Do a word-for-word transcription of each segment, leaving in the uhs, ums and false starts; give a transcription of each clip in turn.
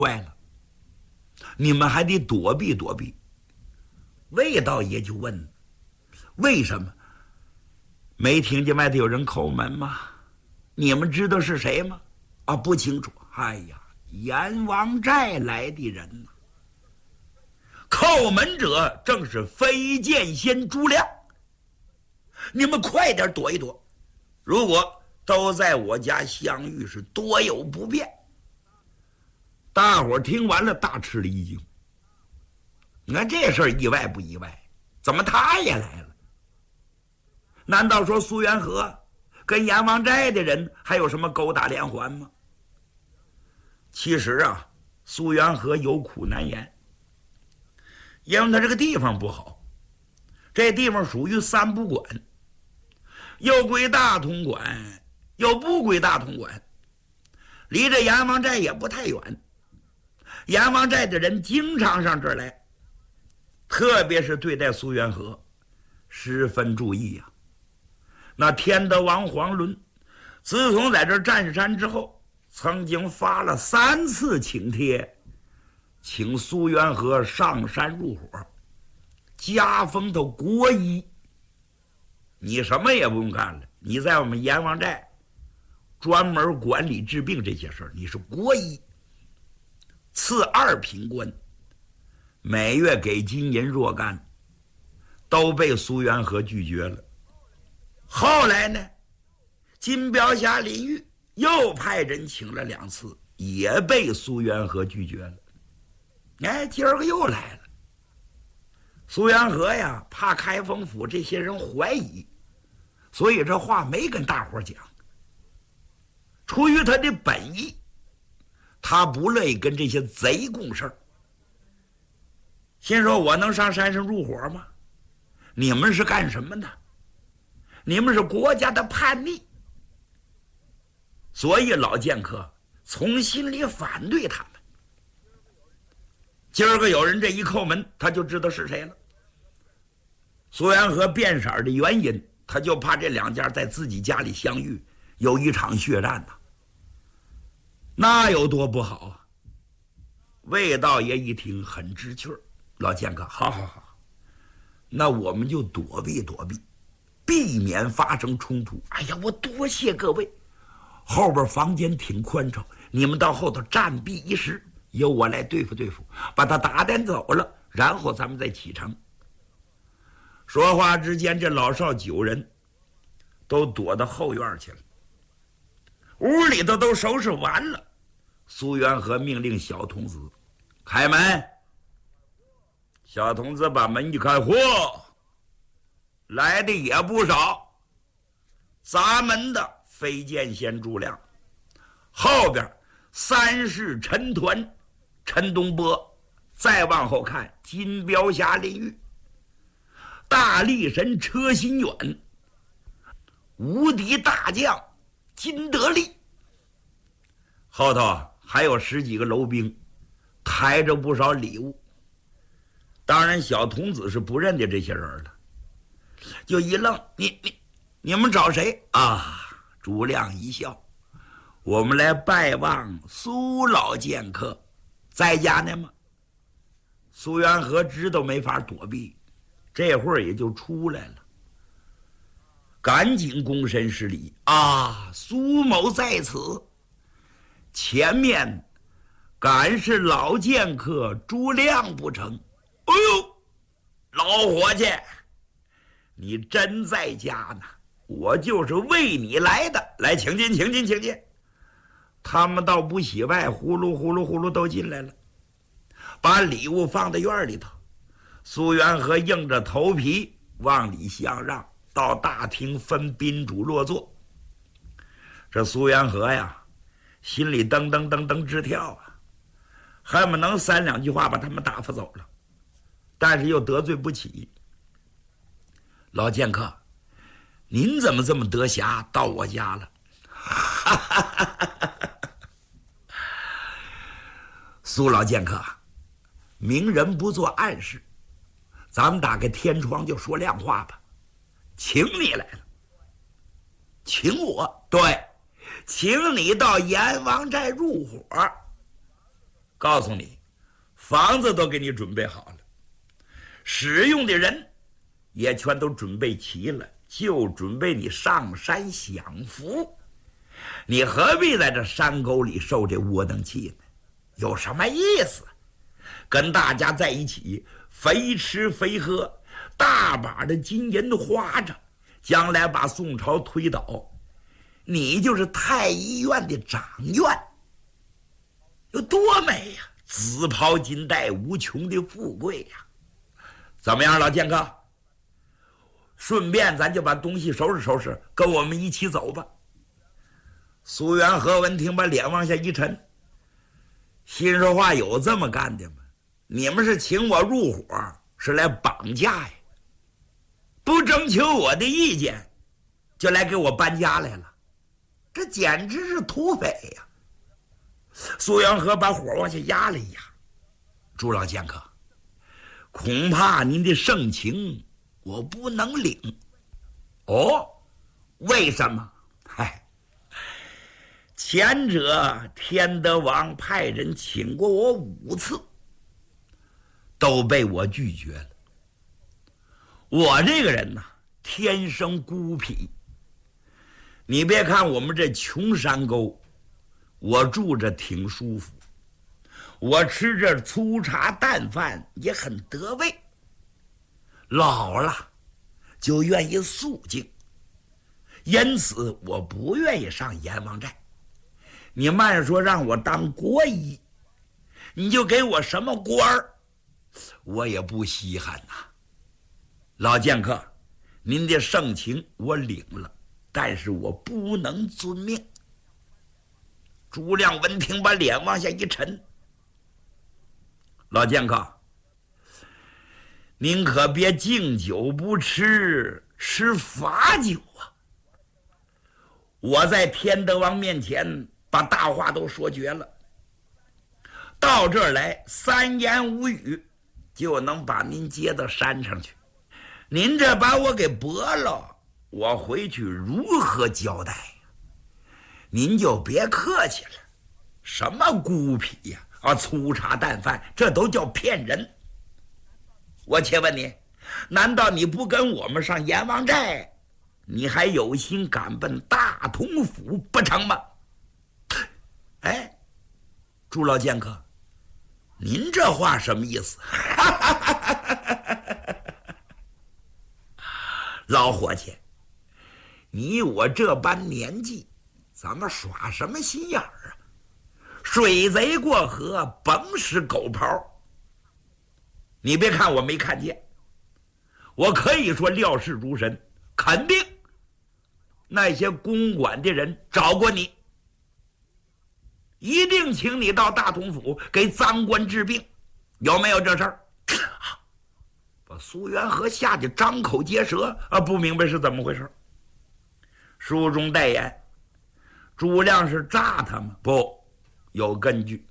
坏了，你们还得躲避躲避。魏道爷就问：为什么？没听见外头有人叩门吗？你们知道是谁吗？啊，不清楚。哎呀，阎王寨来的人呐！叩门者正是飞剑仙朱亮，你们快点躲一躲，如果都在我家相遇，是多有不便。大伙儿听完了大吃了一惊，你看这事儿意外不意外？怎么他也来了？难道说苏元和跟阎王寨的人还有什么勾搭连环吗？其实啊，苏元和有苦难言，因为他这个地方不好，这地方属于三不管，又归大同管，又不归大同管，离这阎王寨也不太远。阎王寨的人经常上这儿来，特别是对待苏元和十分注意呀、啊。那天德王黄伦自从在这占山之后，曾经发了三次请帖，请苏元和上山入伙，加封他国医。你什么也不用干了，你在我们阎王寨专门管理治病这些事儿，你是国医，赐二品官，每月给金银若干，都被苏元和拒绝了。后来呢，金标侠林玉又派人请了两次，也被苏元和拒绝了。哎，今儿个又来了。苏元和呀，怕开封府这些人怀疑，所以这话没跟大伙讲。出于他的本意，他不乐意跟这些贼共事儿。心说我能上山上入伙吗？你们是干什么的？你们是国家的叛逆。所以老剑客从心里反对他们。今儿个有人这一叩门，他就知道是谁了。苏元和变色的原因，他就怕这两家在自己家里相遇，有一场血战呐、啊，那有多不好啊！魏道爷一听很知趣儿，老剑客，好好好，那我们就躲避躲避，避免发生冲突。哎呀，我多谢各位，后边房间挺宽敞，你们到后头暂避一时，由我来对付对付，把他打点走了，然后咱们再启程。说话之间，这老少九人都躲到后院去了。屋里头都收拾完了，苏元和命令小童子开门。小童子把门一开，嚯，来的也不少。砸门的飞剑仙朱亮，后边三世陈团陈东波，再往后看金标侠林玉，大力神车心远，无敌大将金德利，后头还有十几个楼兵抬着不少礼物。当然小童子是不认得这些人了，就一愣，你你你们找谁啊？朱亮一笑，我们来拜望苏老剑客，在家呢吗？苏元和知道没法躲避，这会儿也就出来了，赶紧躬身施礼啊！苏某在此，前面赶是老剑客朱亮不成？哎呦，老伙计，你真在家呢，我就是为你来的。来，请进，请进，请进。他们倒不喜外，呼噜呼噜呼噜都进来了，把礼物放在院里头。苏元和硬着头皮往里相让，到大厅分宾主落座。这苏元和呀，心里噔噔噔噔直跳啊，恨不能三两句话把他们打发走了，但是又得罪不起。老剑客，您怎么这么得暇到我家了？苏老剑客，明人不做暗事，咱们打开天窗就说亮话吧。请你来了。请我？对，请你到阎王寨入伙。 告诉你，房子都给你准备好了，使用的人也全都准备齐了，就准备你上山享福。你何必在这山沟里受这窝囊气呢？有什么意思？跟大家在一起，肥吃肥喝，大把的金银花着，将来把宋朝推倒，你就是太医院的掌院，有多美呀！紫袍金带，无穷的富贵呀！怎么样，老剑客？顺便咱就把东西收拾收拾，跟我们一起走吧。苏元和闻听，把脸往下一沉，心说话有这么干的吗？你们是请我入伙，是来绑架呀？不征求我的意见，就来给我搬家来了，这简直是土匪呀！苏元和把火往下压了一压，朱老剑客，恐怕您的盛情我不能领。哦，为什么？嗨，前者天德王派人请过我五次，都被我拒绝了。我这个人呢，天生孤僻。你别看我们这穷山沟，我住着挺舒服，我吃着粗茶淡饭也很得味。老了就愿意肃静，因此我不愿意上阎王寨。你慢说让我当国医，你就给我什么官儿，我也不稀罕呐。老剑客，您的盛情我领了，但是我不能遵命。朱亮闻听，把脸往下一沉。老剑客，您可别敬酒不吃，吃罚酒啊！我在天德王面前把大话都说绝了，到这儿来三言五语就能把您接到山上去。您这把我给驳了，我回去如何交代呀？您就别客气了，什么孤僻呀，啊，粗茶淡饭，这都叫骗人。我且问你，难道你不跟我们上阎王寨，你还有心赶奔大同府不成吗？哎，朱老剑客，您这话什么意思？老伙计，你我这般年纪，咱们耍什么心眼儿啊？水贼过河，甭使狗刨。你别看我没看见，我可以说料事如神，肯定那些公馆的人找过你，一定请你到大同府给赃官治病，有没有这事儿？把苏元和吓得张口结舌啊，不明白是怎么回事。书中代言，朱亮是诈他吗？不，有根据。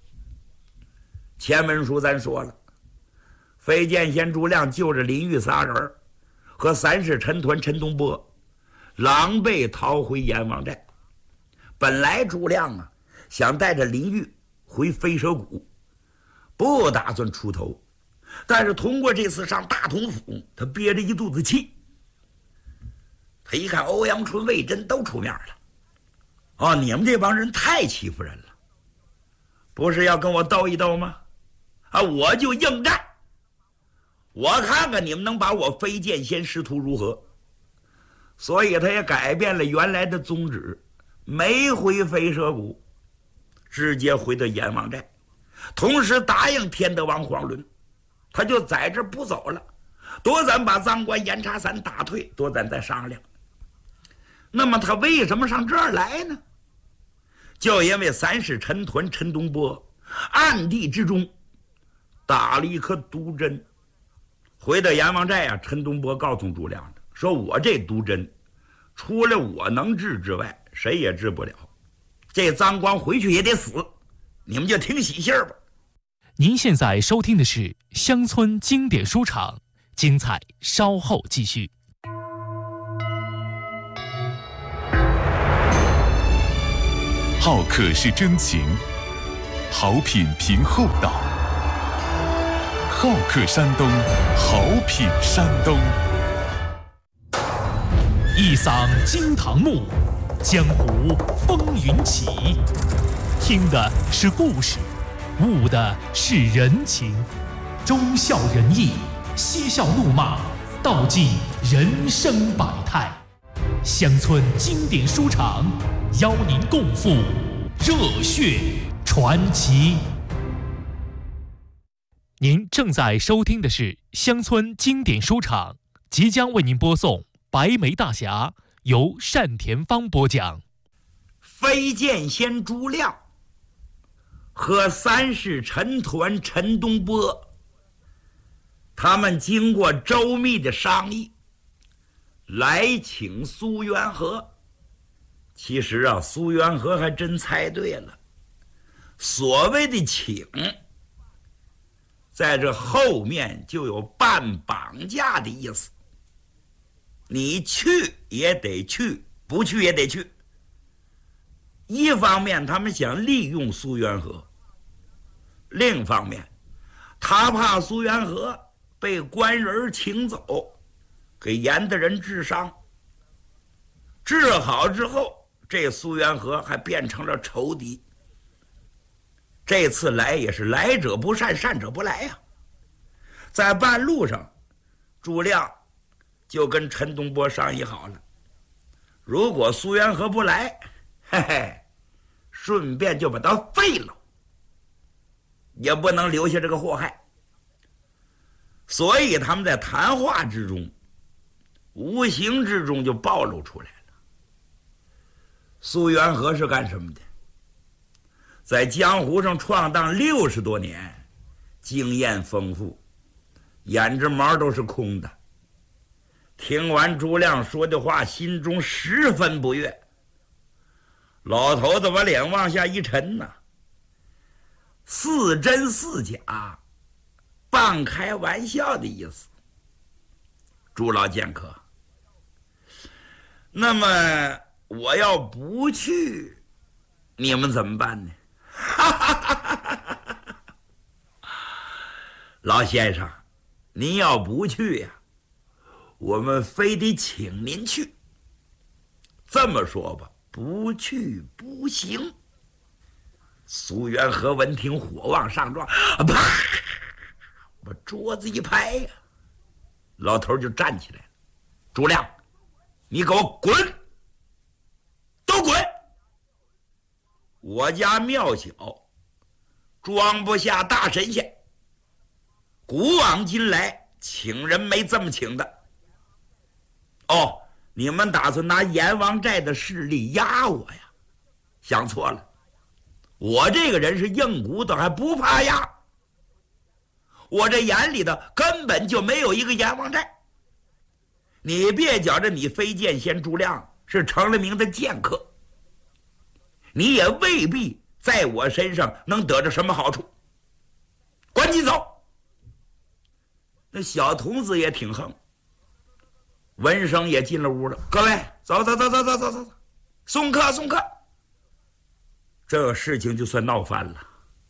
前文书咱说了，飞剑仙朱亮就着林玉仨人和三世陈摶陈东波狼狈逃回阎王寨。本来朱亮啊想带着林玉回飞蛇谷，不打算出头，但是通过这次上大同府，他憋着一肚子气。他一看欧阳春、魏征都出面了，哦，你们这帮人太欺负人了，不是要跟我斗一斗吗？啊，我就应战，我看看你们能把我飞剑仙师徒如何。所以他也改变了原来的宗旨，没回飞蛇谷，直接回到阎王寨，同时答应天德王黄伦，他就在这不走了，多咱把赃官严查三打退，多咱再商量。那么他为什么上这儿来呢？就因为三世陈摶陈东波暗地之中打了一颗毒针。回到阎王寨啊，陈东波告诉朱亮的，说我这毒针除了我能治之外，谁也治不了，这赃官回去也得死，你们就听喜信吧。 您现在收听的是乡村经典书场，精彩稍后继续。 好客是真情， 好品评厚道；好客山东，好品山东。 一嗓惊堂木，江湖风云起。听的是故事，悟的是人情，忠孝仁义，嬉笑怒骂，道尽人生百态。乡村经典书场，邀您共赴热血传奇。您正在收听的是乡村经典书场，即将为您播送《白眉大侠》，由单田芳播讲。 飞剑仙朱亮和三世陈抟陈东波，他们经过周密的商议，来请苏元和。其实啊，苏元和还真猜对了，所谓的请，在这后面就有半绑架的意思。你去也得去，不去也得去。一方面他们想利用苏元和，另一方面他怕苏元和被官人请走，给严大人治伤。治好之后，这苏元和还变成了仇敌。这次来也是来者不善，善者不来呀、啊。在半路上，朱亮就跟陈东波商议好了，如果苏元和不来，嘿嘿，顺便就把他废了，也不能留下这个祸害。所以他们在谈话之中，无形之中就暴露出来了。苏元和是干什么的？在江湖上闯荡六十多年，经验丰富，眼直毛都是空的。听完朱亮说的话，心中十分不悦。老头子把脸往下一沉呐、啊，似真似假，半开玩笑的意思。朱老剑客，那么我要不去，你们怎么办呢？老先生，您要不去呀、啊，我们非得请您去。这么说吧，不去不行。苏元和闻听，火往上撞，啪！把桌子一拍呀、啊，老头就站起来了。朱亮，你给我滚！都滚！我家庙小，装不下大神仙。古往今来，请人没这么请的。哦，你们打算拿阎王寨的势力压我呀？想错了，我这个人是硬骨头，还不怕压。我这眼里的根本就没有一个阎王寨。你别觉着你飞剑仙朱亮是成了名的剑客，你也未必在我身上能得着什么好处。赶紧走！那小童子也挺横，文生也进了屋了。各位，走走走走走走走，送客送客。这事情就算闹翻了。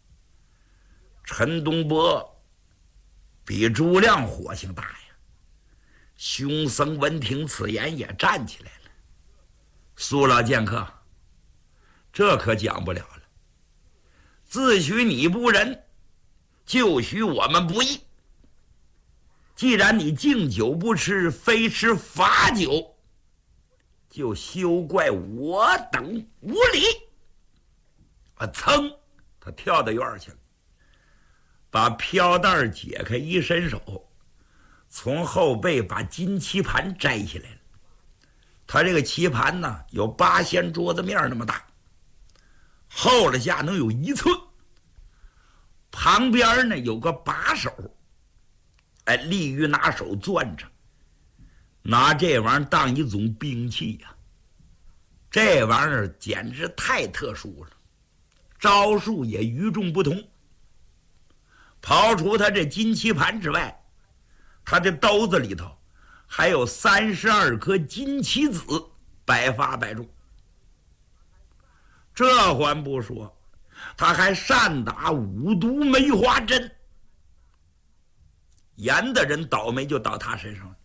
陈东波比朱亮火性大呀。凶僧闻听此言，也站起来了。苏老剑客，这可讲不了了。自许你不仁，就许我们不义。既然你敬酒不吃，非吃罚酒，就休怪我等无礼。啊！噌，他跳到院去了，把飘带解开，一伸手，从后背把金棋盘摘下来了。他这个棋盘呢，有八仙桌子面那么大，厚了下能有一寸。旁边呢有个把手，哎，利于拿手攥着，拿这玩意儿当一种兵器呀、啊。这玩意儿简直太特殊了，招数也与众不同。刨除他这金棋盘之外，他这兜子里头还有三十二颗金棋子，百发百中。这还不说， 他还善打五毒梅花针。严的人倒霉就到他身上了。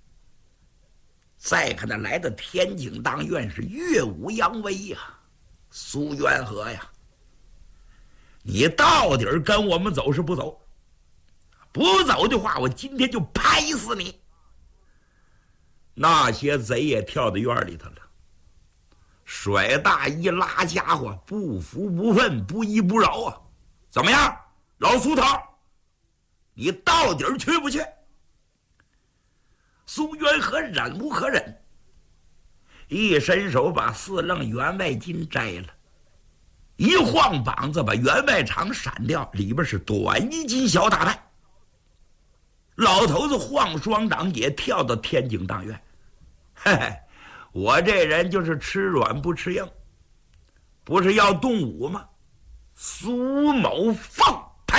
再看那来的天井当院是岳武扬威呀，苏元和呀，你到底跟我们走是不走？不走的话，我今天就拍死你！那些贼也跳到院里头了，甩大衣拉家伙，不服不忿，不依不饶啊！怎么样，老苏头，你到底去不去？苏元和忍无可忍，一伸手把四楞员外巾摘了，一晃膀子把员外长闪掉，里边是短衣襟小打扮。老头子晃双掌也跳到天井当院。嘿嘿，我这人就是吃软不吃硬，不是要动武吗？苏某放牌。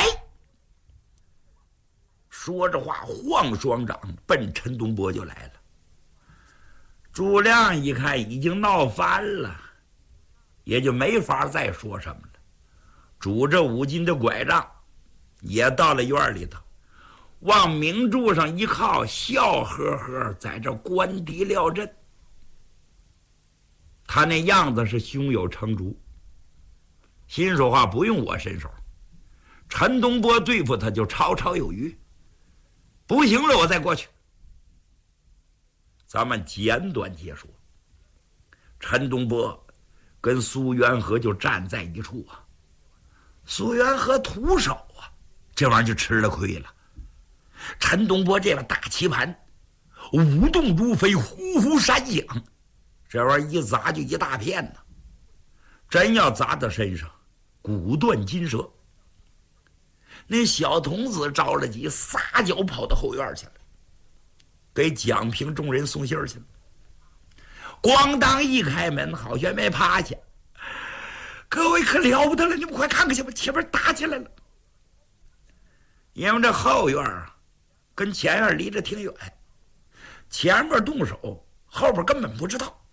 说着话，晃双掌奔陈东波就来了。朱亮一看已经闹翻了，也就没法再说什么了，拄着五斤的拐杖也到了院里头，往明柱上一靠，笑呵呵在这观敌料阵。他那样子是胸有成竹，心说话不用我伸手，陈东波对付他就绰绰有余，不行了我再过去。咱们简短结说，陈东波跟苏元和就站在一处啊。苏元和徒手啊，这玩意儿就吃了亏了。陈东波这把大棋盘舞动如飞，呼呼闪响，这玩意儿一砸就一大片呢，真要砸到身上骨断筋折。那小童子着了急，撒脚跑到后院去了，给蒋平众人送信去了。咣当一开门，好悬没趴下，各位可了不得了，你们快看看去吧，前面打起来了。因为这后院啊跟前院离着挺远，前面动手，后边根本不知道。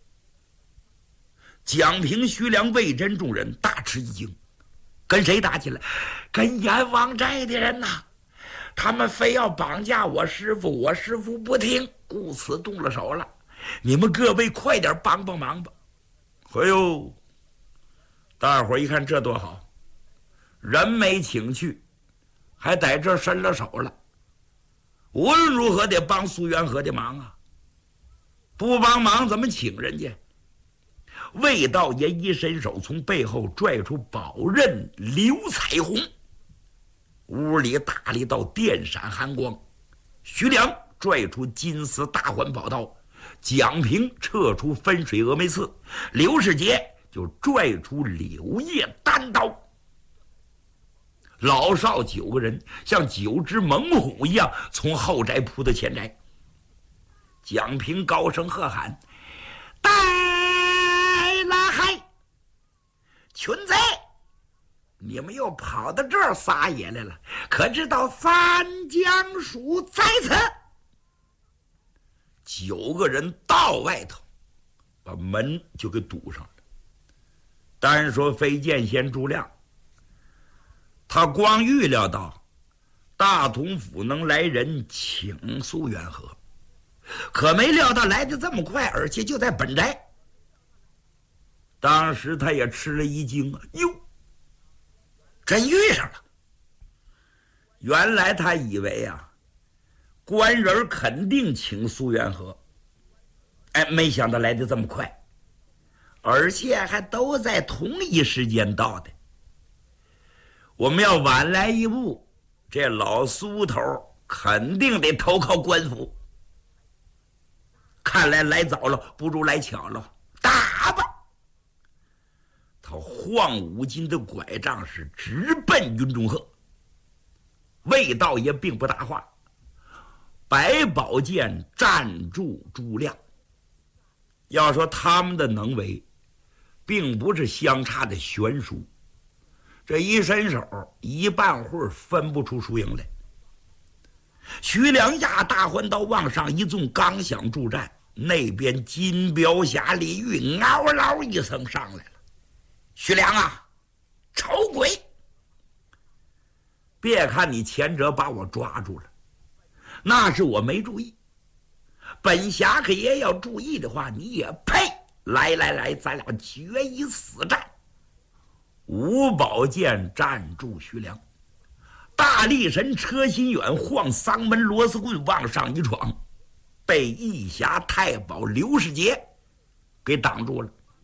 蒋平、徐良、魏真众人大吃一惊，跟谁打起来？跟阎王寨的人呐！他们非要绑架我师父，我师父不听，故此动了手了。你们各位快点帮帮忙吧！哎呦，大伙儿一看这多好，人没请去，还在这伸了手了。无论如何得帮苏元和的忙啊！不帮忙怎么请人家？魏道爷一伸手，从背后拽出宝刃刘彩虹，屋里打了一道电闪寒光。徐良拽出金丝大环宝刀，蒋平撤出分水峨眉刺，刘世杰就拽出柳叶单刀。老少九个人像九只猛虎一样从后宅扑到前宅。蒋平高声喝喊：“带拉嗨！群贼，你们又跑到这儿撒野来了，可知道三江署在此？”九个人到外头把门就给堵上了。单说飞剑仙朱亮，他光预料到大同府能来人请苏元和，可没料到来得这么快，而且就在本宅。当时他也吃了一惊啊，哟，真遇上了。原来他以为啊官人肯定请苏元和，哎，没想到来得这么快，而且还都在同一时间到的。我们要晚来一步，这老苏头肯定得投靠官府。看来来早了不如来巧了，打吧！他晃五斤的拐杖是直奔云中鹤。魏道爷并不答话，白宝剑站住朱亮。要说他们的能为，并不是相差的悬殊，这一伸手，一半会儿分不出输赢来。徐良压大环刀往上一纵，刚想助战，那边金镖侠李煜嗷嗷一声上来了。徐良啊， 丑鬼！别看你前者把我抓住了，那是我没注意。本侠客也要注意的话，你也配！来来来，咱俩决一死战。五宝剑站住徐良，大力神车心远晃丧门螺丝棍往上一闯，被义侠太保刘世杰给挡住了。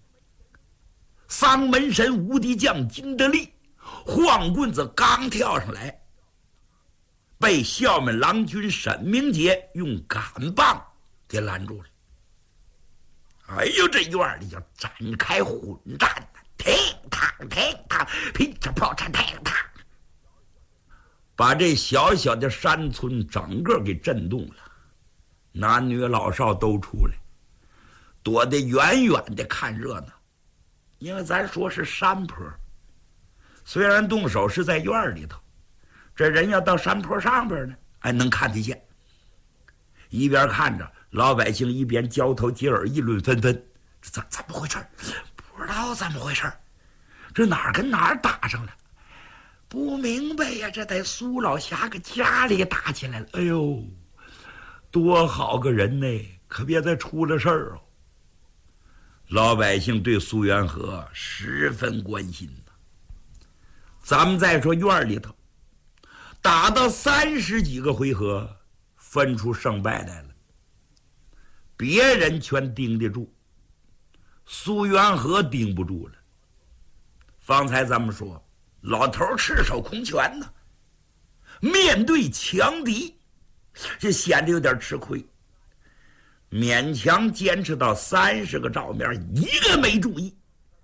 丧门神无敌将金德利晃棍子刚跳上来，被校门郎君沈明杰用杆棒给拦住了。哎呦，这院里要展开混战呢，踢踏踢踏，噼里啪啦踢踏，把这小小的山村整个给震动了。男女老少都出来，躲得远远的看热闹。因为咱说是山坡，虽然动手是在院里头，这人要到山坡上边呢，还能看得见。一边看着，老百姓一边交头接耳，议论纷纷。这怎怎么回事？不知道怎么回事，这哪儿跟哪儿打上了？不明白呀！这在苏老侠个家里打起来了。哎呦，多好个人呢！可别再出了事儿哦。老百姓对苏元和十分关心呢。咱们再说院里头，打到三十几个回合，分出胜败来了。别人全盯得住，苏元和盯不住了。方才咱们说，老头赤手空拳呢，面对强敌，这显得有点吃亏。勉强坚持到三十个照面，一个没注意，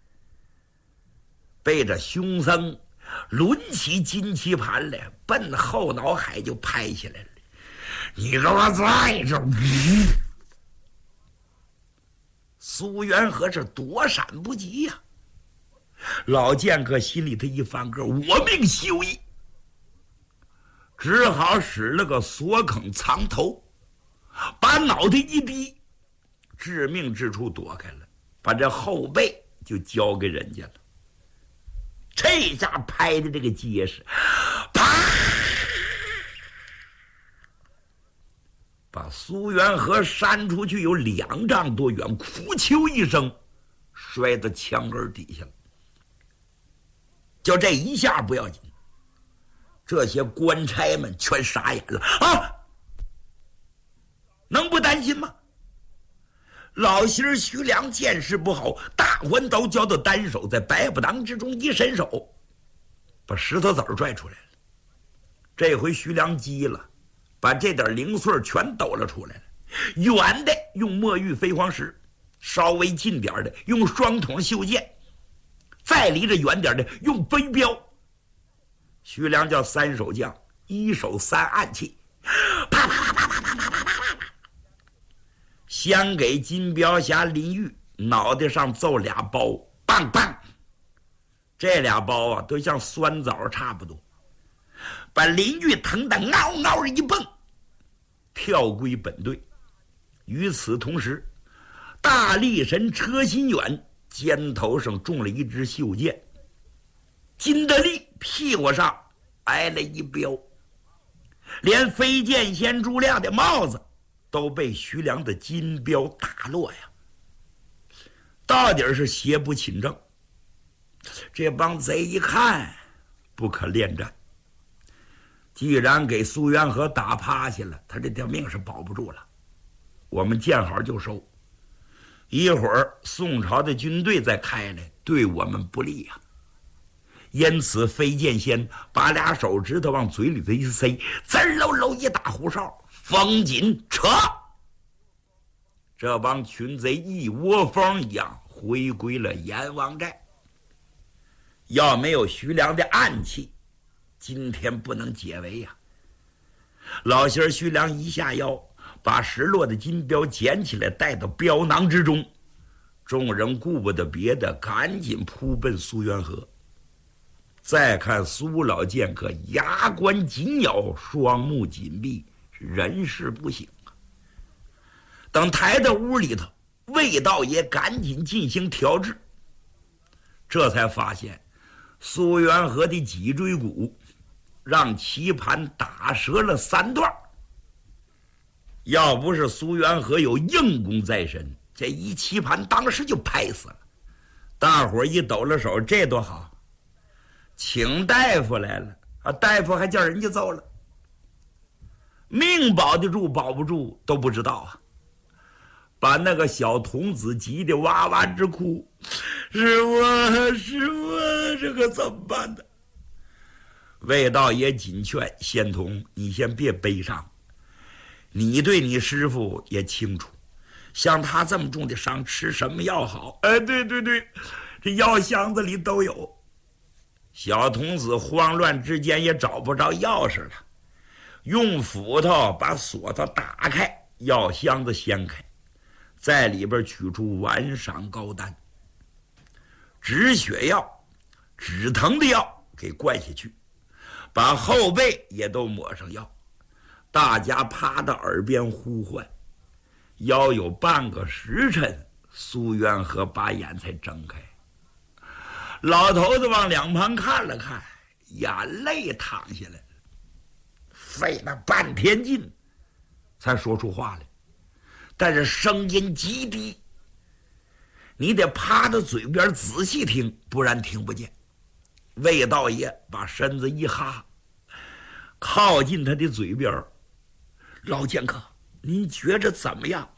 被这凶僧抡起金棋盘来，奔后脑海就拍下来了。你给我在这儿！苏元和是躲闪不及呀、啊！老剑客心里头一翻个，我命休矣，只好使了个锁孔藏头，把脑袋一低，致命之处躲开了，把这后背就交给人家了。这下拍的这个结实，啪，把苏元和扇出去有两丈多远，哭求一声，摔到墙根底下了。就这一下不要紧，这些官差们全傻眼了啊！能不担心吗？老媳徐良见势不好，大环刀交到单手，在白不当之中一伸手，把石头子儿拽出来了。这回徐良急了，把这点零碎全抖了出来了。远的用墨玉飞黄石，稍微近点的用双筒袖剑，再离着远点的用飞镖。徐良叫三手将，一手三暗器，啪啪啪啪啪啪啪啪啪啪，先给金镖侠林玉脑袋上揍俩包，棒棒，这俩包啊都像酸枣差不多，把林玉疼得嗷嗷一蹦，跳归本队。与此同时，大力神车心远肩头上中了一支袖箭，金德利屁股上挨了一镖，连飞剑仙朱亮的帽子都被徐良的金镖打落呀。到底是邪不侵正，这帮贼一看不可恋战，既然给苏元和打趴下了，他这条命是保不住了。我们见好就收，一会儿宋朝的军队再开来，对我们不利呀、啊。因此飞剑仙把俩手指头往嘴里头一塞，滋喽喽一打胡哨，风紧扯，这帮群贼一窝蜂一样回归了阎王寨。要没有徐良的暗器，今天不能解围呀、啊。老仙徐良一下腰，把失落的金镖捡起来，带到镖囊之中。众人顾不得别的，赶紧扑奔苏元和。再看苏老剑客牙关紧咬，双目紧闭，人事不省啊。等抬到屋里头，魏道爷赶紧进行调治，这才发现苏元和的脊椎骨让棋盘打折了三段。要不是苏元和有硬功在身，这一棋盘当时就拍死了。大伙儿一抖了手，这多好，请大夫来了啊！大夫还叫人家走了，命保得住保不住都不知道啊！把那个小童子急得哇哇直哭，师傅师傅，这可怎么办呢？魏道爷紧劝仙童，你先别悲伤，你对你师傅也清楚，像他这么重的伤，吃什么药好？哎，对对对，这药箱子里都有。小童子慌乱之间也找不着钥匙了，用斧头把锁头打开，药箱子掀开，在里边取出丸上膏丹，止血药、止疼的药给灌下去，把后背也都抹上药。大家趴到耳边呼唤，要有半个时辰，苏元和把眼才睁开。老头子往两旁看了看，眼泪淌下来了，费了半天劲才说出话来，但是声音极低，你得趴到嘴边仔细听，不然听不见。魏道爷把身子一哈，靠近他的嘴边，老剑客，您觉着怎么样？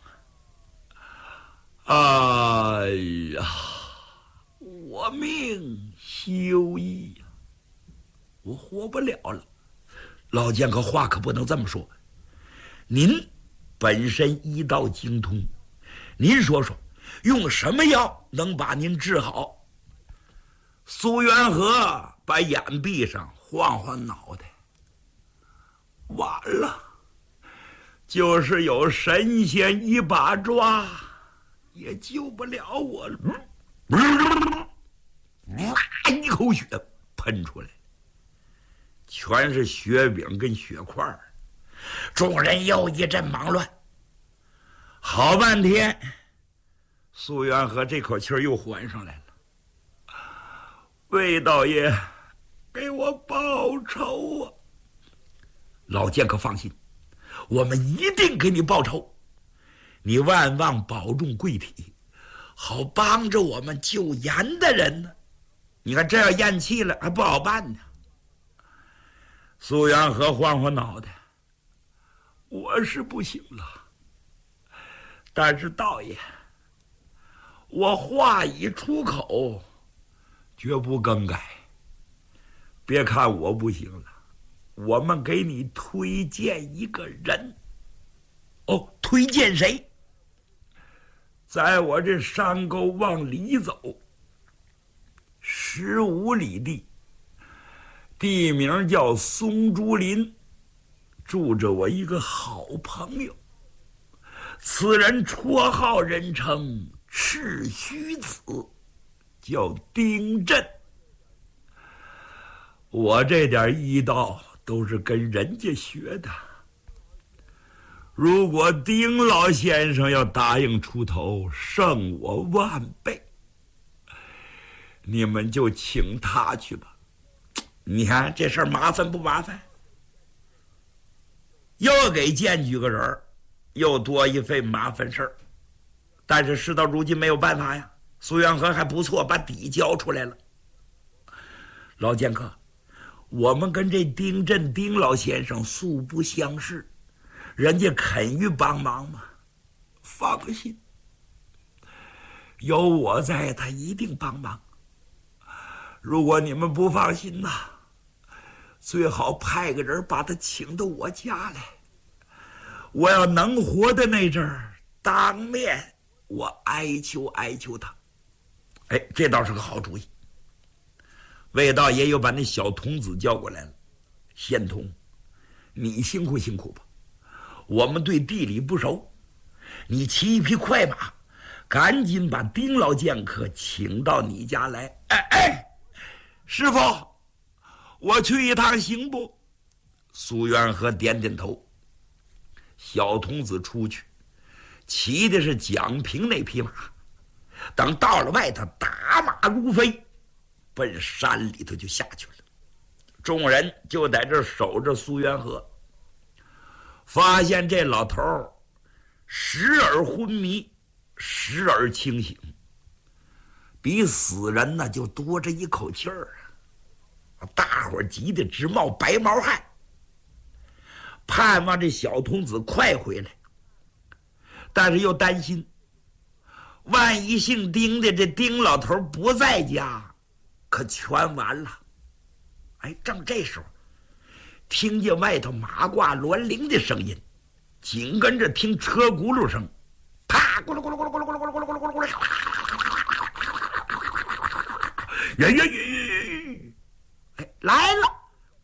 哎呀，我命休矣呀，我活不了了。老剑客，话可不能这么说，您本身医道精通，您说说用什么药能把您治好？苏元和把眼闭上，晃晃脑袋，完了，就是有神仙一把抓也救不了我了。哇，一口血喷出来，全是血饼跟血块。众人又一阵忙乱，好半天，苏元和这口气又缓上来了。魏道爷，给我报仇啊！老剑客放心，我们一定给你报仇。你万望保重贵体，好帮着我们救严的人呢。你看这要咽气了还不好办呢。苏元和晃晃脑袋，我是不行了，但是道爷，我话已出口，绝不更改。别看我不行了，我们给你推荐一个人。哦，推荐谁？在我这山沟往里走十五里地，地名叫松竹林，住着我一个好朋友，此人绰号人称赤须子，叫丁震。我这点医道都是跟人家学的，如果丁老先生要答应出头，胜我万倍。你们就请他去吧。你看这事儿麻烦不麻烦？又给荐举个人，又多一份麻烦事儿。但是事到如今没有办法呀。苏元和还不错，把底交出来了。老剑客，我们跟这丁震丁老先生素不相识，人家肯于帮忙吗？放心，有我在，他一定帮忙。如果你们不放心呐，最好派个人把他请到我家来，我要能活的那阵儿，当面我哀求哀求他。哎，这倒是个好主意。魏道爷又把那小童子叫过来了。仙童，你辛苦辛苦吧，我们对地理不熟，你骑一匹快马，赶紧把丁老剑客请到你家来。哎哎，师傅，我去一趟行不？苏元和点点头。小童子出去，骑的是蒋平那匹马，等到了外头，打马如飞。 奔山里头就下去了。众人就在这守着苏元和，发现这老头儿时而昏迷，时而清醒，比死人呢就多着一口气儿啊！大伙儿急得直冒白毛汗，盼望这小童子快回来，但是又担心，万一姓丁的这丁老头不在家，可全完了。哎，正这时候，听见外头马挂銮铃的声音，紧跟着听车轱辘声，啪，咕噜咕噜咕噜咕噜咕噜咕噜咕噜咕噜咕噜咕噜，呀呀呀！哎，来了！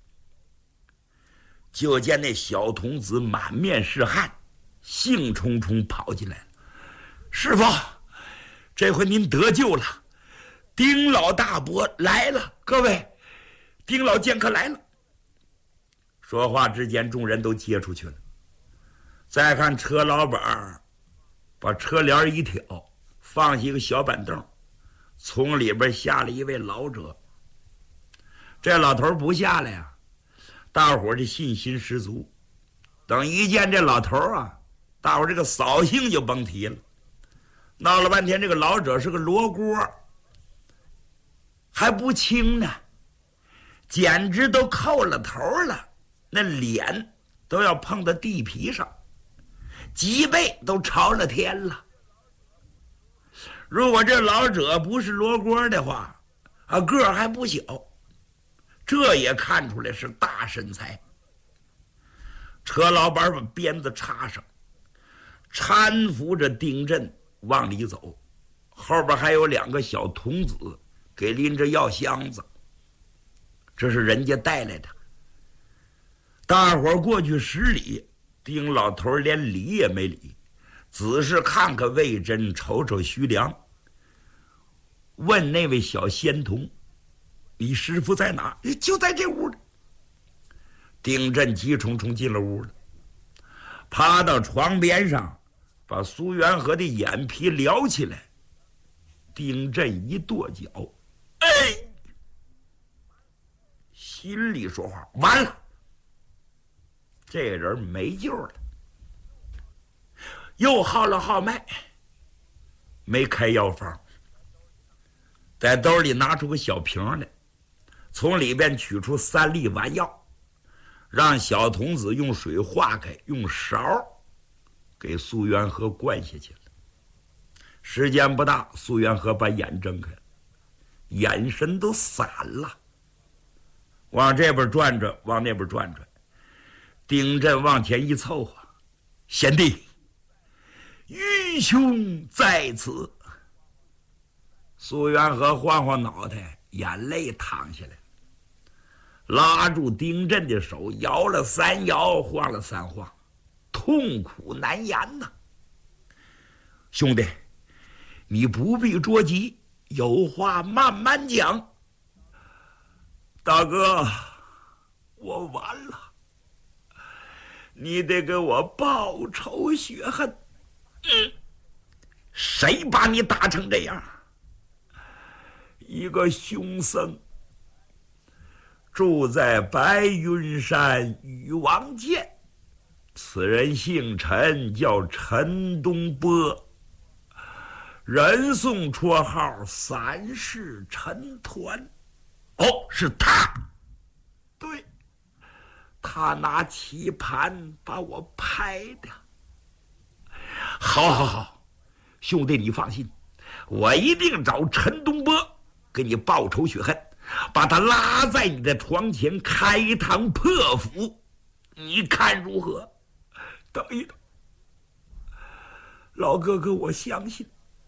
就见那小童子满面是汗，兴冲冲跑进来了。师傅，这回您得救了，丁老大伯来了，各位，丁老剑客来了。说话之间，众人都接出去了。再看车老板把车帘一挑，放下一个小板凳，从里边下了一位老者。这老头不下来呀，大伙儿这信心十足。等一见这老头啊，大伙儿这个扫兴就甭提了。闹了半天，这个老者是个罗锅，还不轻呢，简直都扣了头了，那脸都要碰到地皮上，脊背都朝了天了。如果这老者不是罗锅的话，啊，个儿还不小，这也看出来是大身材。车老板把鞭子插上，搀扶着丁震往里走，后边还有两个小童子给拎着药箱子，这是人家带来的。大伙儿过去十里，丁老头连理也没理，只是看看魏征，瞅瞅徐良，问那位小仙童：“你师傅在哪？”“就在这屋里。”丁震急冲冲进了屋了，趴到床边上，把苏元和的眼皮撩起来。丁震一跺脚，哎，心里说话：完了，这人没救了。又号了号脉，没开药方，在兜里拿出个小瓶来，从里边取出三粒丸药，让小童子用水化开，用勺给苏元和灌下去了。时间不大，苏元和把眼睁开了，眼神都散了，往这边转转，往那边转转。丁震往前一凑合：“贤弟，愚兄在此。”苏元和晃晃脑袋，眼泪淌下来，拉住丁震的手，摇了三摇，晃了三晃，痛苦难言呐。兄弟，你不必着急，有话慢慢讲。大哥，我完了，你得给我报仇雪恨。嗯，谁把你打成这样？一个凶僧，住在白云山禹王涧，此人姓陈，叫陈东波，人送绰号三世陈抟。哦，是他。对，他拿棋盘把我拍的。好好好，兄弟你放心，我一定找陈东波给你报仇雪恨，把他拉在你的床前开膛破腹，你看如何？等一等，老哥哥，我相信。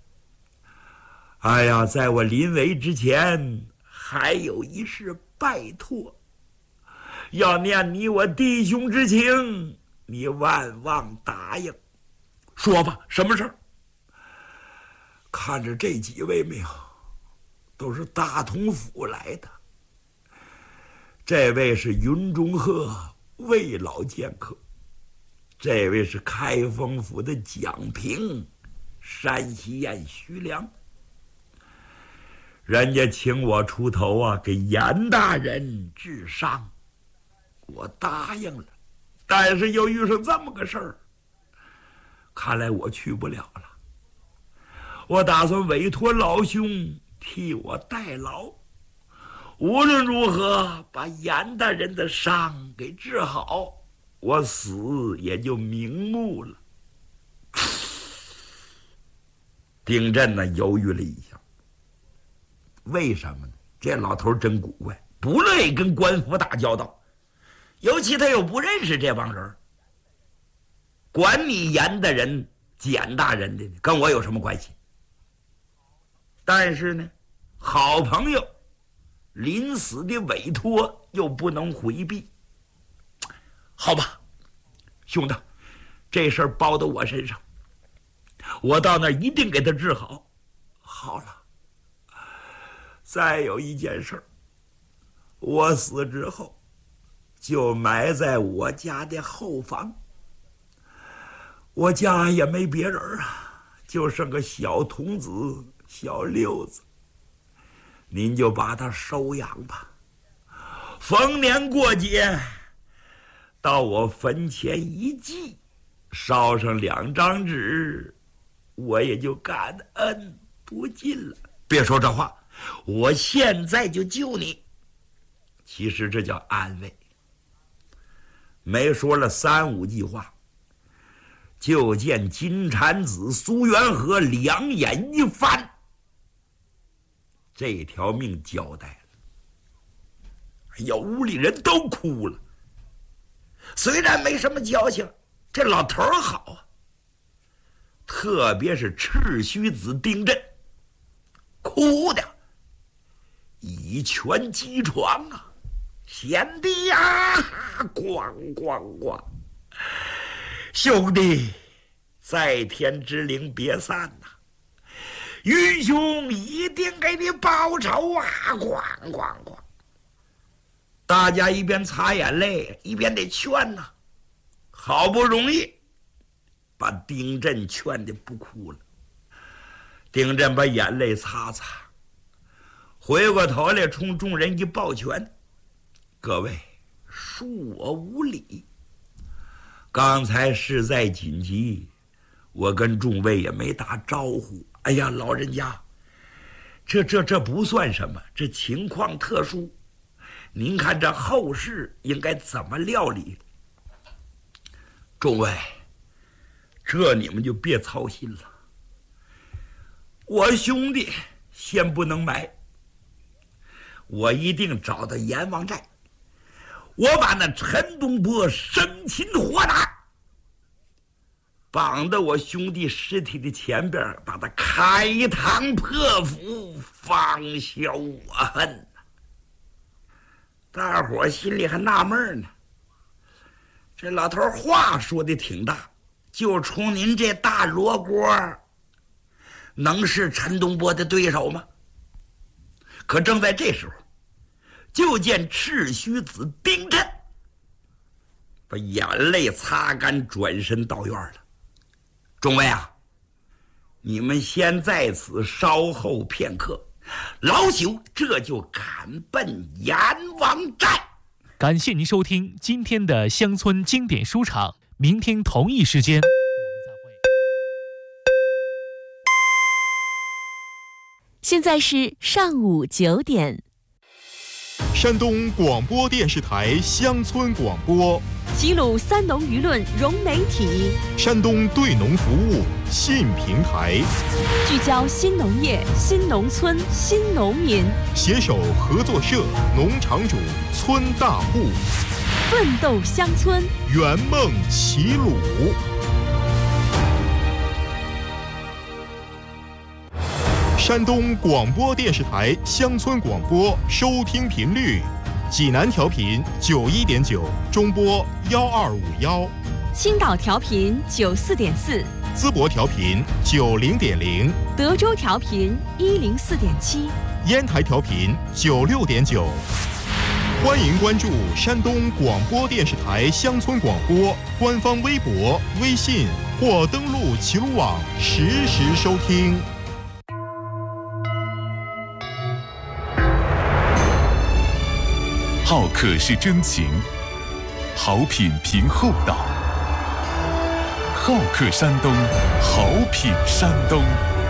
哎呀，在我临危之前，还有一事拜托，要念你我弟兄之情，你万望答应。说吧，什么事儿？看着这几位没有，都是大同府来的。这位是云中鹤魏老剑客，这位是开封府的蒋平，山西县徐良。 人家请我出头啊，给严大人治伤，我答应了。但是又遇上这么个事儿，看来我去不了了。我打算委托老兄替我代劳，无论如何把严大人的伤给治好，我死也就瞑目了。丁震呢犹豫了一下，为什么呢？这老头真古怪，不乐意跟官府打交道，尤其他又不认识这帮人。管你严的人、简大人的，跟我有什么关系？但是呢，好朋友临死的委托又不能回避。好吧，兄弟，这事儿包到我身上，我到那儿一定给他治好。好了，再有一件事儿，我死之后就埋在我家的后房，我家也没别人啊，就剩个小童子小六子，您就把他收养吧。逢年过节到我坟前一祭，烧上两张纸，我也就感恩不尽了。别说这话，我现在就救你。其实这叫安慰，没说了三五句话，就见金蝉子苏元和两眼一翻，这条命交代了。哎呀，屋里人都哭了。虽然没什么交情，这老头儿好啊。特别是赤须子丁震，哭的一拳击床啊，贤弟呀，咣咣咣！兄弟，在天之灵别散呐、啊，愚兄一定给你报仇啊！咣咣咣！大家一边擦眼泪，一边得劝呐、啊，好不容易把丁震劝得不哭了。丁震把眼泪擦擦，回过头来冲众人一抱拳：“各位，恕我无礼。刚才事在紧急，我跟众位也没打招呼。哎呀，老人家，这这这不算什么，这情况特殊。您看这后事应该怎么料理？众位，这你们就别操心了。我兄弟先不能埋，我一定找到阎王寨，我把那陈东坡生擒活拿，绑到我兄弟尸体的前边，把他开膛破腹，方消我恨。大伙心里还纳闷呢，这老头话说的挺大，就冲您这大罗锅，能是陈东坡的对手吗？可正在这时候，就见赤须子丁震把眼泪擦干，转身到院了。众位啊，你们先在此稍候片刻，老朽这就赶奔阎王寨。 感谢您收听今天的乡村经典书场，明天同一时间我们再会。 现在是上午九点。 山东广播电视台乡村广播， 齐鲁三农舆论融媒体， 山东对农服务信平台， 聚焦新农业、新农村、新农民， 携手合作社、农场主、村大户， 奋斗乡村， 圆梦齐鲁。山东广播电视台乡村广播收听频率：济南调频九一点九，中波幺二五幺； 青岛调频九四点四， 淄博调频九零点零， 德州调频一零四点七， 烟台调频九六点九。欢迎关注山东广播电视台乡村广播官方微博、微信或登录齐鲁网实时收听。 好客是真情，好品凭厚道。好客山东，好品山东。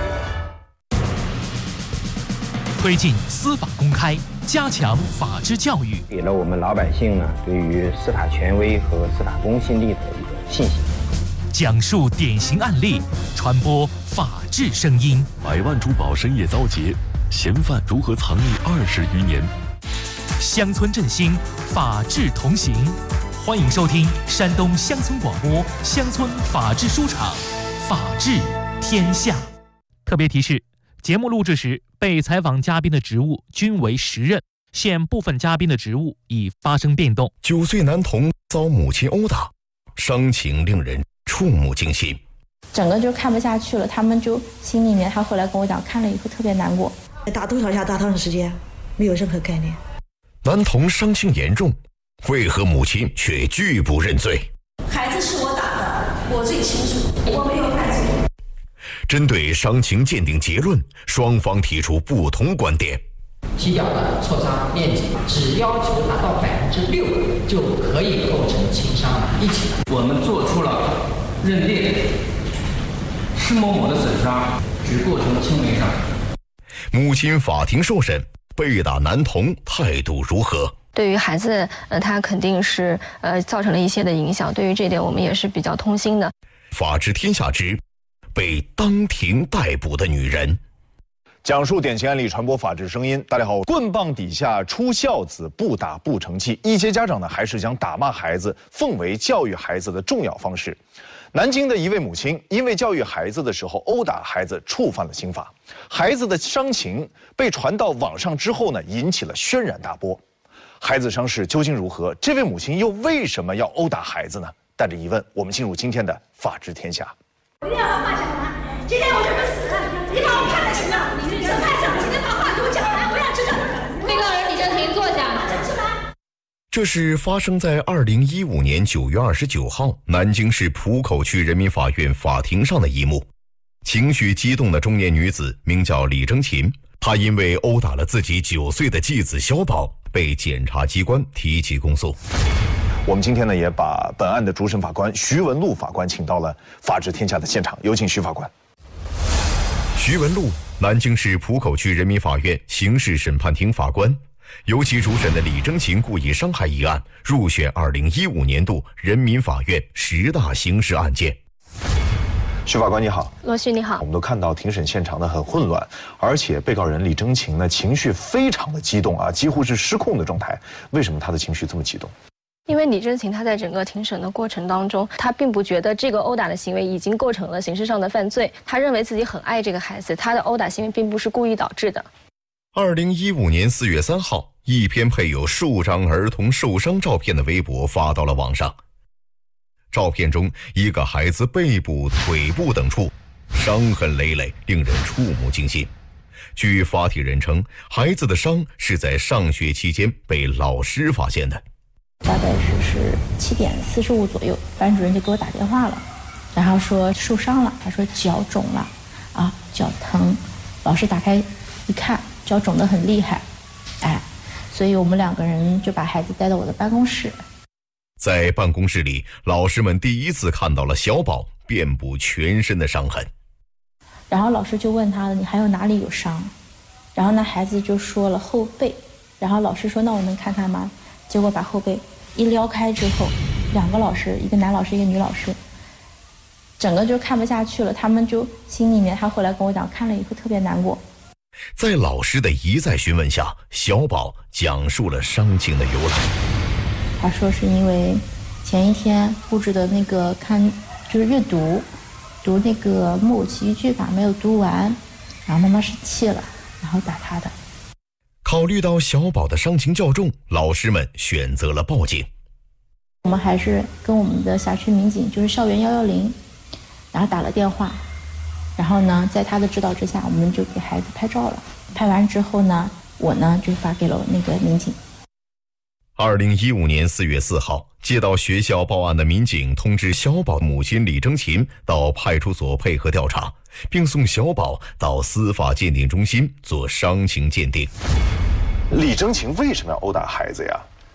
推进司法公开，加强法治教育， 给了我们老百姓呢对于司法权威和司法公信力的一个信心。 讲述典型案例，传播法治声音。 百万珠宝深夜遭劫，嫌犯如何藏匿二十余年？ 乡村振兴，法治同行。欢迎收听山东乡村广播乡村法治书场，法治天下。特别提示：节目录制时，被采访嘉宾的职务均为时任，现部分嘉宾的职务已发生变动。 九岁男童遭母亲殴打，伤情令人触目惊心。 整个就看不下去了，他们就心里面，他后来跟我讲，看了以后特别难过。 打多少下，打多长时间，没有任何概念。 男童伤情严重，为何母亲却拒不认罪？ 孩子是我打的，我最清楚，我没有犯罪。 针对伤情鉴定结论，双方提出不同观点。 踢脚的挫伤面积只要求达到百分之六，就可以构成轻伤一级。 我们做出了认定，施某某的损伤只构成轻微伤。 母亲法庭受审，被打男童态度如何？ 对于孩子，呃，他肯定是呃造成了一些的影响。对于这点，我们也是比较痛心的。 法治天下之被当庭逮捕的女人， 讲述典型案例，传播法治声音。大家好，棍棒底下出孝子，不打不成器。一些家长呢，还是将打骂孩子奉为教育孩子的重要方式。南京的一位母亲因为教育孩子的时候殴打孩子，触犯了刑法。孩子的伤情被传到网上之后呢，引起了轩然大波。孩子伤势究竟如何？这位母亲又为什么要殴打孩子呢？带着疑问，我们进入今天的法治天下。 我一定要把话讲完，今天我准备死了，你把我判了行了，审判长今天把话给我讲完，我想知道。 被告人李正廷坐下。 这是发生在二零一五年九月二十九号南京市浦口区人民法院法庭上的一幕。情绪激动的中年女子名叫李征勤，她因为殴打了自己九岁的继子小宝，被检察机关提起公诉。 我们今天呢，也把本案的主审法官徐文禄法官请到了法治天下的现场，有请徐法官。 徐文禄，南京市浦口区人民法院刑事审判庭法官，由其主审的李征勤故意伤害一案入选二零一五年度人民法院十大刑事案件。 徐法官你好。 罗旭你好。 我们都看到庭审现场呢很混乱，而且被告人李征勤呢情绪非常的激动啊，几乎是失控的状态。为什么他的情绪这么激动？ 因为李征勤他在整个庭审的过程当中，他并不觉得这个殴打的行为已经构成了刑事上的犯罪，他认为自己很爱这个孩子，他的殴打行为并不是故意导致的。 二零一五年四月三号，一篇配有数张儿童受伤照片的微博发到了网上。照片中，一个孩子背部、腿部等处伤痕累累，令人触目惊心。据发帖人称，孩子的伤是在上学期间被老师发现的。 大概是是七点四十五左右，班主任就给我打电话了，然后说受伤了，他说脚肿了，啊，脚疼。老师打开一看，脚肿得很厉害，哎，所以我们两个人就把孩子带到我的办公室。 在办公室里，老师们第一次看到了小宝遍布全身的伤痕。 然后老师就问他了，你还有哪里有伤？然后那孩子就说了后背。然后老师说，那我能看看吗？结果把后背一撩开之后，两个老师，一个男老师，一个女老师，整个就看不下去了。他们就心里面，他后来跟我讲，看了以后特别难过。 在老师的一再询问下，小宝讲述了伤情的由来。 他说是因为前一天布置的那个看就是阅读，读那个木偶奇遇剧吧，没有读完，然后妈妈生气了，然后打他的。 考虑到小宝的伤情较重，老师们选择了报警。 我们还是跟我们的辖区民警，就是校园一一零，然后打了电话，然后呢，在他的指导之下，我们就给孩子拍照了。拍完之后呢，我呢就发给了那个民警。 二零一五年四月四号，接到学校报案的民警通知小宝母亲李征勤到派出所配合调查，并送小宝到司法鉴定中心做伤情鉴定。 李征勤为什么要殴打孩子呀？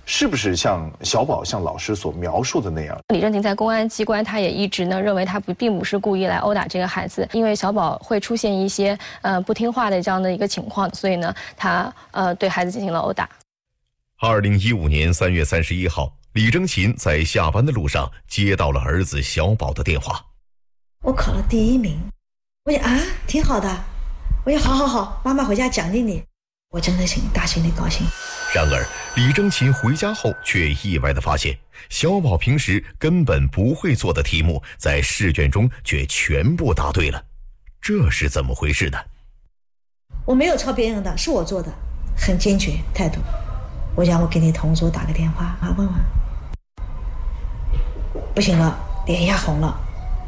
是不是像小宝像老师所描述的那样？ 李正廷在公安机关，他也一直呢认为他不并不是故意来殴打这个孩子，因为小宝会出现一些呃不听话的这样的一个情况，所以呢他呃对孩子进行了殴打。 二零一五年三月三十一号，李征勤在下班的路上接到了儿子小宝的电话。 我考了第一名，我说啊，挺好的。我说好好好，妈妈回家奖励你。我真的心大心里高兴。 然而，李征勤回家后却意外地发现，小宝平时根本不会做的题目，在试卷中却全部答对了。这是怎么回事呢？ 我没有抄别人的，是我做的，很坚决态度。我想我给你同桌打个电话啊，问问。不行了，脸一下红了。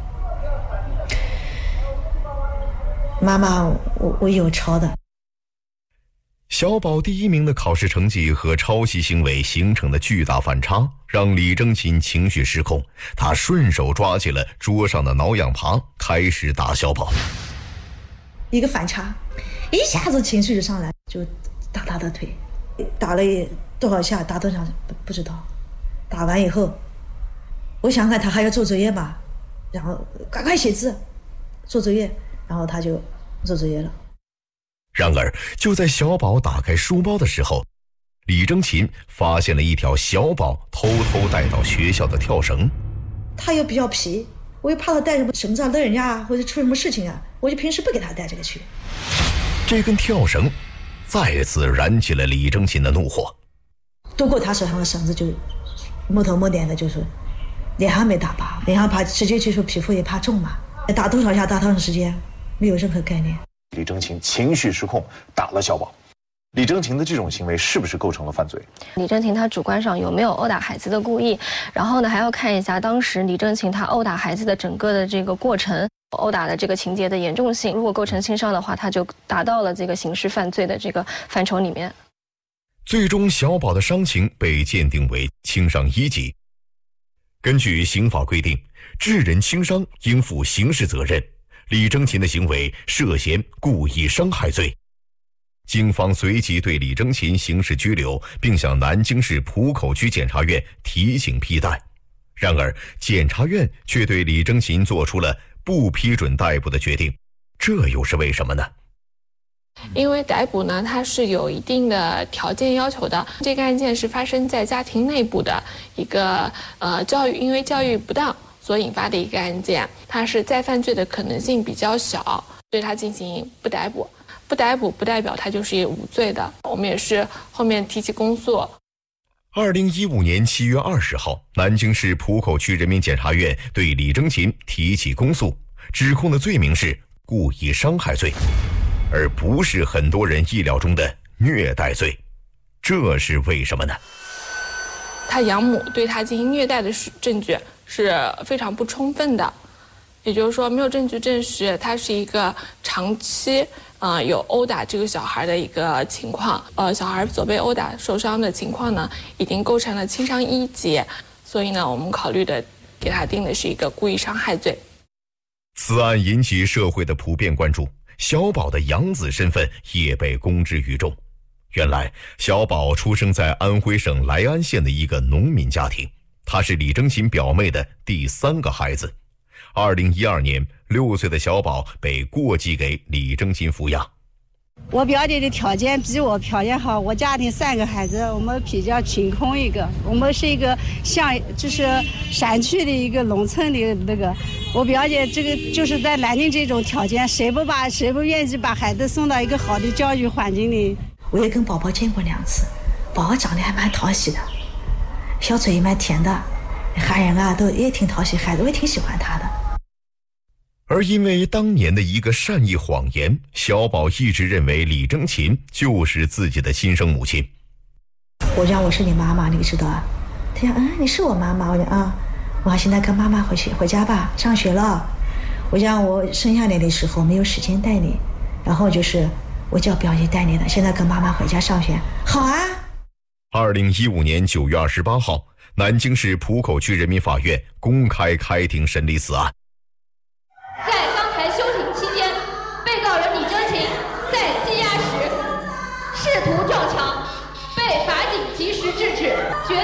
妈妈，我我有抄的。 小宝第一名的考试成绩和抄袭行为形成的巨大反差，让李征勤情绪失控。他顺手抓起了桌上的挠痒耙，开始打小宝。 一个反差，一下子情绪就上来，就打他的腿，打了多少下，打多少不不知道。打完以后，我想看他还要做作业嘛，然后赶快写字，做作业，然后他就做作业了。 然而，就在小宝打开书包的时候，李征勤发现了一条小宝偷偷带到学校的跳绳。 他又比较皮，我又怕他带什么绳子啊勒人家啊，或者出什么事情啊，我就平时不给他带这个去。 这根跳绳再次燃起了李征勤的怒火。 夺过他手上的绳子，就摸头摸脸的，就是脸上没打疤，脸上怕直接就说皮肤也怕重嘛，打多少下打多长时间，没有任何概念。 李征勤情绪失控，打了小宝。李征勤的这种行为是不是构成了犯罪？ 李征勤他主观上有没有殴打孩子的故意？然后呢，还要看一下当时李征勤他殴打孩子的整个的这个过程，殴打的这个情节的严重性。如果构成轻伤的话，他就达到了这个刑事犯罪的这个范畴里面。 最终，小宝的伤情被鉴定为轻伤一级。根据刑法规定，致人轻伤应负刑事责任。李征勤的行为涉嫌故意伤害罪，警方随即对李征勤刑事拘留，并向南京市浦口区检察院提请批逮。然而，检察院却对李征勤做出了不批准逮捕的决定，这又是为什么呢？ 因为逮捕呢，它是有一定的条件要求的。这个案件是发生在家庭内部的一个呃教育，因为教育不当所引发的一个案件，它是再犯罪的可能性比较小，对他进行不逮捕。不逮捕不代表他就是无罪的，我们也是后面提起公诉。 二零一五年七月二十号，南京市浦口区人民检察院对李征勤提起公诉，指控的罪名是故意伤害罪，而不是很多人意料中的虐待罪。这是为什么呢？ 他养母对他进行虐待的证据是非常不充分的，也就是说没有证据证实他是一个长期呃有殴打这个小孩的一个情况，呃小孩所被殴打受伤的情况呢已经构成了轻伤一级，所以呢我们考虑的给他定的是一个故意伤害罪。 此案引起社会的普遍关注，小宝的养子身份也被公之于众。原来，小宝出生在安徽省莱安县的一个农民家庭，他是李征勤表妹的第三个孩子。二零一二年，六岁的小宝被过继给李征勤抚养。 我表姐的条件比我条件好，我家庭三个孩子，我们比较贫困一个，我们是一个像就是山区的一个农村的那个。我表姐这个就是在南京这种条件，谁不把谁不愿意把孩子送到一个好的教育环境里？ 我也跟宝宝见过两次，宝宝长得还蛮讨喜的，小嘴也蛮甜的，喊人啊都也挺讨喜，孩子我也挺喜欢他的。 而因为当年的一个善意谎言，小宝一直认为李征勤就是自己的亲生母亲。 我讲我是你妈妈，你知道啊？他讲嗯，你是我妈妈。我讲啊，我现在跟妈妈回去回家吧，上学了。我讲我生下来的时候没有时间带你，然后就是我叫表姐带你的，现在跟妈妈回家上学。好啊。 二零一五年九月二十八号，南京市浦口区人民法院公开开庭审理此案。 在刚才休庭期间，被告人李征勤在羁押时试图撞墙，被法警及时制止，决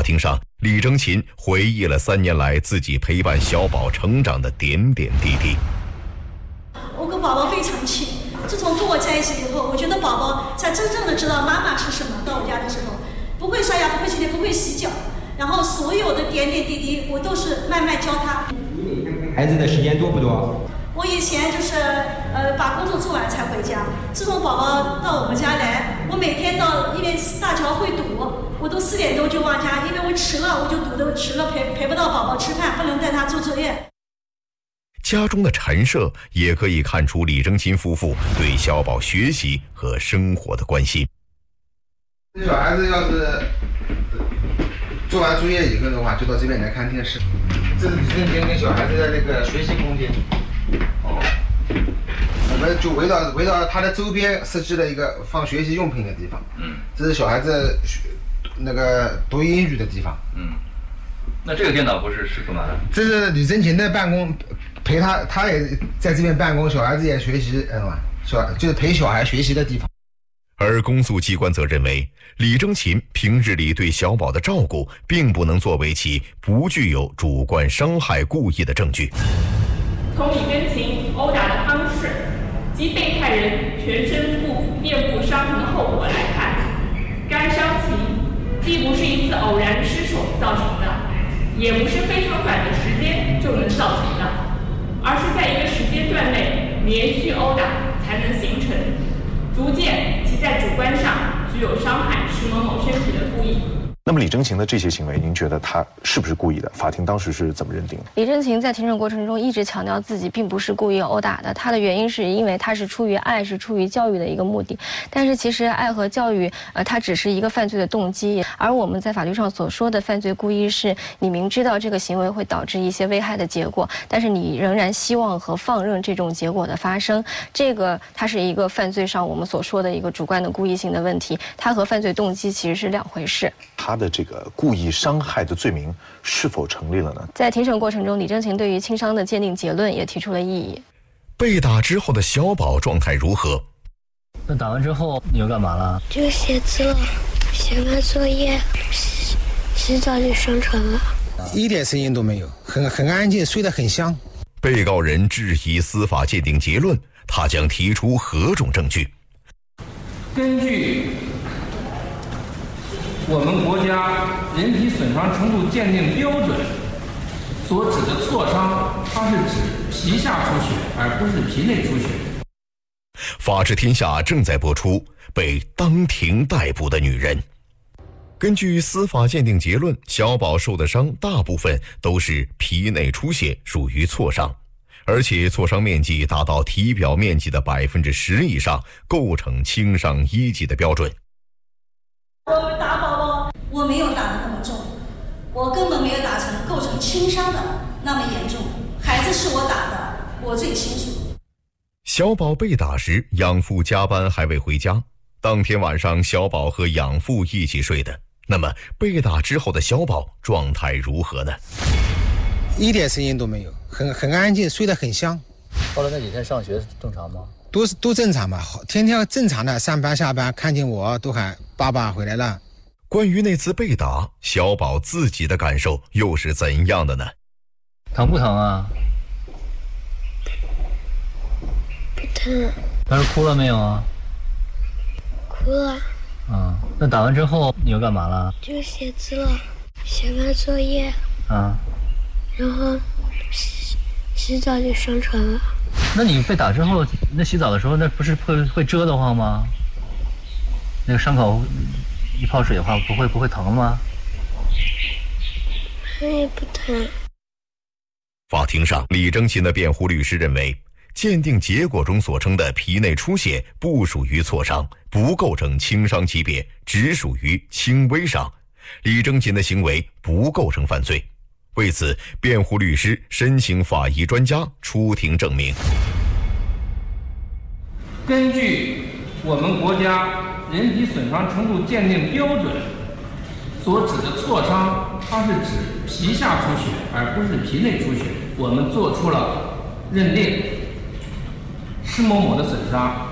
庭上，李征勤回忆了三年来自己陪伴小宝成长的点点滴滴。 我跟宝宝非常亲，自从跟我在一起以后，我觉得宝宝才真正的知道妈妈是什么。到我家的时候，不会刷牙，不会洗脸，不会洗脚，然后所有的点点滴滴，我都是慢慢教他。 孩子的时间多不多？ 我以前就是呃把工作做完才回家，自从宝宝到我们家来，我每天到因为大桥会堵，我都四点多就往家，因为我迟了我就堵得迟了，陪陪不到宝宝吃饭，不能带他做作业。 家中的陈设也可以看出李征勤夫妇对小宝学习和生活的关心。 小孩子要是做完作业以后的话，就到这边来看电视。这是李征勤跟小孩子的那个学习空间。哦，我们就围绕围绕他的周边设计了一个放学习用品的地方。嗯，这是小孩子学那个读英语的地方。 嗯，那这个电脑不是是干嘛的？ 这是李征勤的办公，陪他他也在这边办公，小孩子也学习，嗯嘛，小就是陪小孩学习的地方。 而公诉机关则认为，李征勤平日里对小宝的照顾，并不能作为其不具有主观伤害故意的证据。 从李征勤殴打的方式及被害人全身部面部伤痕的后果来看，该伤情既不是一次偶然失手造成的，也不是非常短的时间就能造成的，而是在一个时间段内连续殴打才能形成，足见其在主观上具有伤害施某某身体的故意。 那么李征勤的这些行为，您觉得他是不是故意的？法庭当时是怎么认定的？ 李征勤在庭审过程中一直强调自己并不是故意殴打的，他的原因是因为他是出于爱，是出于教育的一个目的。但是其实爱和教育，呃，它只是一个犯罪的动机，而我们在法律上所说的犯罪故意，是你明知道这个行为会导致一些危害的结果，但是你仍然希望和放任这种结果的发生，这个它是一个犯罪上我们所说的一个主观的故意性的问题，它和犯罪动机其实是两回事。 他的这个故意伤害的罪名是否成立了呢？ 在庭审过程中，李征勤对于轻伤的鉴定结论也提出了异议。 被打之后的小宝状态如何？ 那打完之后你又干嘛了？ 就写字了，写完作业，洗洗澡就上床了， 一点声音都没有，很很安静，睡得很香。 被告人质疑司法鉴定结论，他将提出何种证据？ 根据我们国家人体损伤程度鉴定标准所指的挫伤，它是指皮下出血，而不是皮内出血。 法治天下正在播出被当庭逮捕的女人。根据司法鉴定结论，小宝受的伤大部分都是皮内出血，属于挫伤，而且挫伤面积达到体表面积的百分之十以上，构成轻伤一级的标准。 我打宝宝，我没有打得那么重，我根本没有打成构成轻伤的那么严重。孩子是我打的，我最清楚。 小宝被打时，养父加班还未回家，当天晚上小宝和养父一起睡的。那么被打之后的小宝状态如何呢？ 一点声音都没有，很很安静，睡得很香。 后来那几天上学正常吗？ 都是都正常吧，天天正常的上班下班，看见我都喊爸爸回来了。 关于那次被打，小宝自己的感受又是怎样的呢？ 疼不疼啊？ 不疼。 当时哭了没有啊？ 哭了。 啊，那打完之后你又干嘛了？ 就写字了，写完作业。 啊。 然后洗洗澡就上床了。 那你被打之后，那洗澡的时候，那不是会会蛰得慌吗？那个伤口一泡水的话，不会不会疼吗？ 也不疼。 法庭上，李征勤的辩护律师认为，鉴定结果中所称的皮内出血不属于挫伤，不构成轻伤级别，只属于轻微伤。李征勤的行为不构成犯罪。为此，辩护律师申请法医专家出庭证明。 根据我们国家人体损伤程度鉴定标准所指的挫伤，它是指皮下出血，而不是皮内出血。我们做出了认定，施某某的损伤